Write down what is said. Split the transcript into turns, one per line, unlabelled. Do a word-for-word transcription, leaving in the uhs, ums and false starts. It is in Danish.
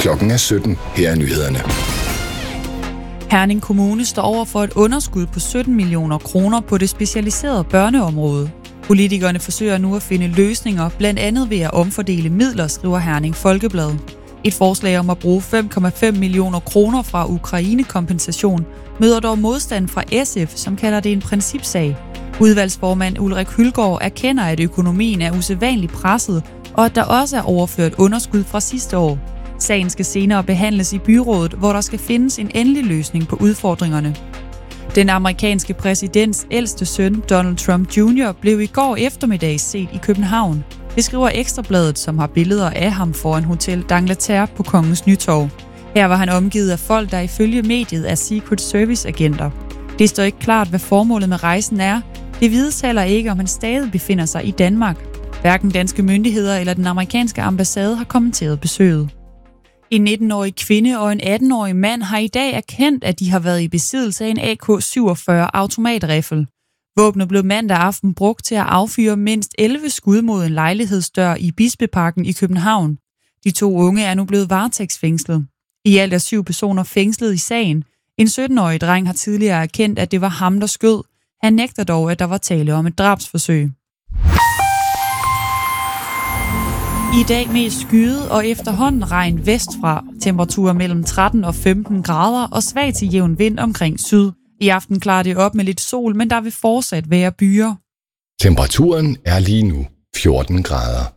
Klokken er sytten. Her er nyhederne.
Herning Kommune står over for et underskud på sytten millioner kroner på det specialiserede børneområde. Politikerne forsøger nu at finde løsninger, blandt andet ved at omfordele midler, skriver Herning Folkeblad. Et forslag om at bruge fem komma fem millioner kroner fra Ukraine-kompensation møder dog modstand fra S F, som kalder det en principsag. Udvalgsformand Ulrik Hylgaard erkender, at økonomien er usædvanligt presset, og at der også er overført underskud fra sidste år. Sagen skal senere behandles i byrådet, hvor der skal findes en endelig løsning på udfordringerne. Den amerikanske præsidents ældste søn, Donald Trump junior, blev i går eftermiddag set i København. Det skriver Ekstrabladet, som har billeder af ham foran Hotel d'Angleterre på Kongens Nytorv. Her var han omgivet af folk, der ifølge mediet er Secret Service-agenter. Det står ikke klart, hvad formålet med rejsen er. Det vides heller ikke, om han stadig befinder sig i Danmark. Hverken danske myndigheder eller den amerikanske ambassade har kommenteret besøget. En nitten-årig kvinde og en atten-årig mand har i dag erkendt, at de har været i besiddelse af en A K syvogfyrre automatriffel. Våbnet blev mandag aften brugt til at affyre mindst elleve skud mod en lejlighedsdør i Bispeparken i København. De to unge er nu blevet varetægtsfængslet. I alt er syv personer fængslet i sagen. En sytten-årig dreng har tidligere erkendt, at det var ham, der skød. Han nægter dog, at der var tale om et drabsforsøg. I dag mest skyet og efterhånden regn vestfra. Temperaturer mellem tretten og femten grader og svag til jævn vind omkring syd. I aften klarer det op med lidt sol, men der vil fortsat være byer.
Temperaturen er lige nu fjorten grader.